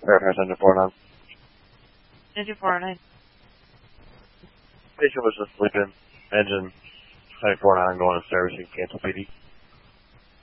Verifies engine 409. Engine 409. Patient was just sleeping. Engine 949 going to servicing, cancel PD.